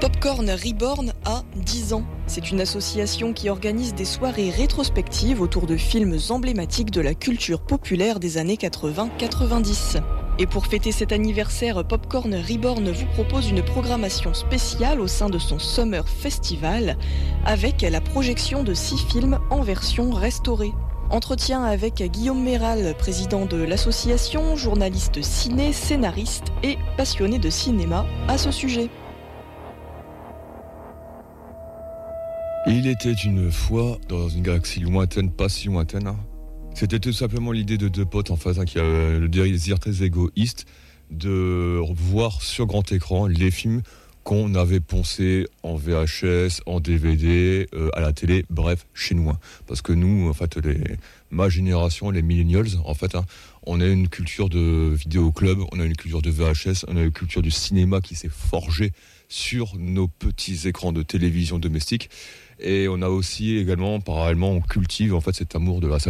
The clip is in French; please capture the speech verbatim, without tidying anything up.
Popcorn Reborn a dix ans. C'est une association qui organise des soirées rétrospectives autour de films emblématiques de la culture populaire des années quatre-vingts quatre-vingt-dix. Et pour fêter cet anniversaire, Popcorn Reborn vous propose une programmation spéciale au sein de son Summer Festival avec la projection de six films en version restaurée. Entretien avec Guillaume Méral, président de l'association, journaliste ciné, scénariste et passionné de cinéma à ce sujet. Il était une fois, dans une galaxie lointaine, pas si lointaine, hein. C'était tout simplement l'idée de deux potes en face, hein, qui avaient le désir très égoïste de voir sur grand écran les films qu'on avait poncés en V H S, en D V D, euh, à la télé, bref, chez nous. Hein. Parce que nous, en fait, les, ma génération, les millennials, en fait, hein, on a une culture de vidéoclub, on a une culture de V H S, on a une culture du cinéma qui s'est forgée sur nos petits écrans de télévision domestique. Et on a aussi également, parallèlement, on cultive en fait cet amour de la salle